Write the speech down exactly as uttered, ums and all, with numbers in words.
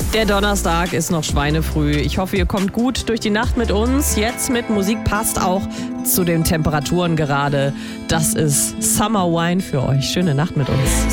Der Donnerstag ist noch schweinefrüh. Ich hoffe, ihr kommt gut durch die Nacht mit uns. Jetzt mit Musik passt auch zu den Temperaturen gerade. Das ist Summer Wine für euch. Schöne Nacht mit uns.